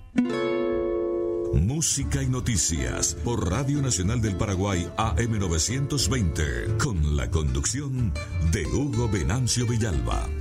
Música y noticias por Radio Nacional del Paraguay AM 920 con la conducción de Hugo Venancio Villalba.